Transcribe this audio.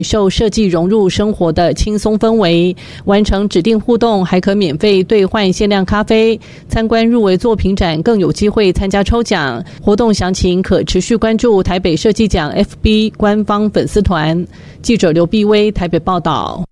受设计融入生活的轻松氛围，完成指定互动还可免费兑换限量咖啡，参观入围作品展更有机会参加抽奖。活动详情可持续关注台北设计奖 FB 官方粉丝团。记者刘碧薇台北报道。